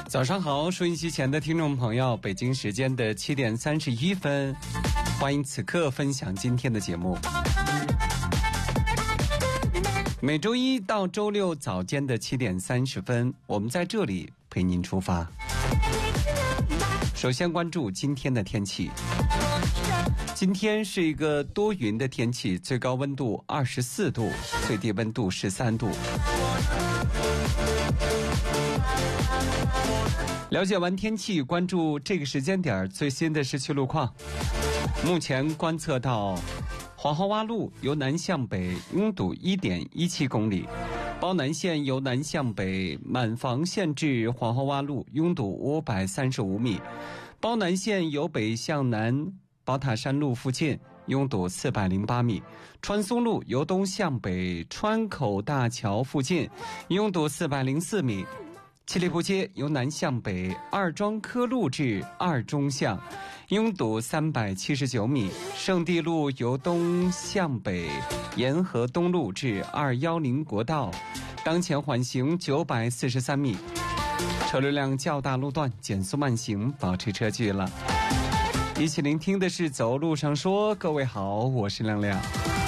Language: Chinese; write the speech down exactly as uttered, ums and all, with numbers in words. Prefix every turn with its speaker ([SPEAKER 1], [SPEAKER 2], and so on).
[SPEAKER 1] 早上好，收音机前的听众朋友，北京时间的七点三十一分，欢迎此刻分享今天的节目。每周一到周六早间的七点三十分，我们在这里陪您出发。首先关注今天的天气。今天是一个多云的天气，最高温度二十四度，最低温度十三度。了解完天气，关注这个时间点最新的市区路况。目前观测到黄河洼路由南向北拥堵 一点一七公里，包南线由南向北满房线至黄河洼路拥堵五百三十五米，包南线由北向南宝塔山路附近拥堵四百零八米，川松路由东向北川口大桥附近拥堵四百零四米，七里铺街由南向北二庄科路至二中巷拥堵三百七十九米，圣地路由东向北沿河东路至二一零国道当前缓行九百四十三米，车流量较大路段减速慢行，保持车距了。一起聆听的是走路上说，各位好，我是亮亮。